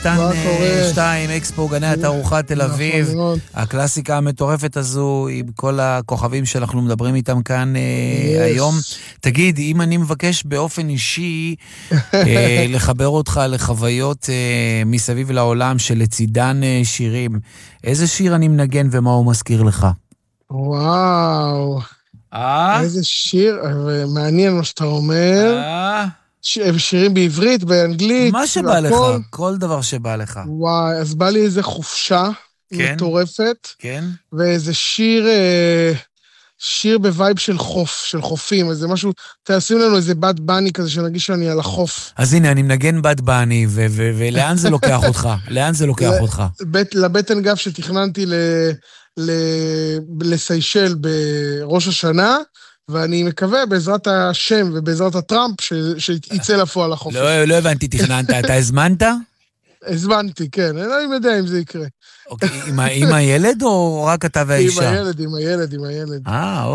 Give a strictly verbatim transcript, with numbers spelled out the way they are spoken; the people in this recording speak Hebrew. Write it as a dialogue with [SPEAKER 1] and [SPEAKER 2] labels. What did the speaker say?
[SPEAKER 1] טן שתיים, אקספו, גני התערוכה תל אביב, הקלאסיקה המטורפת הזו, עם כל הכוכבים שאנחנו מדברים איתם כאן היום. תגיד, אם אני מבקש באופן אישי לחבר אותך לחוויות מסביב לעולם שלצידן שירים, איזה שיר אני מנגן ומה הוא מזכיר לך?
[SPEAKER 2] וואו, איזה שיר, מעניין מה שאתה אומר. שירים בעברית, באנגלית.
[SPEAKER 1] מה שבא לך, כל דבר שבא לך.
[SPEAKER 2] וואי, אז בא לי איזה חופשה מטורפת.
[SPEAKER 1] כן.
[SPEAKER 2] ואיזה שיר, שיר בווייב של חוף, של חופים, איזה משהו, תעשים לנו איזה בת בני כזה, שנרגיש שאני על החוף.
[SPEAKER 1] אז הנה, אני מנגן בת בני, ולאן זה לוקח אותך? לאן זה לוקח אותך?
[SPEAKER 2] לבטן גב שתכננתי לסיישל בראש השנה, ואני מקווה בעזרת השם ובעזרת הטראמפ שיצא לפועל החופש.
[SPEAKER 1] לא, לא הבנתי, תכננת. אתה הזמנת?
[SPEAKER 2] הזמנתי, כן. אני לא יודע אם זה יקרה.
[SPEAKER 1] עם הילד או רק אתה והאישה?
[SPEAKER 2] עם הילד, עם הילד, עם הילד.
[SPEAKER 1] אה,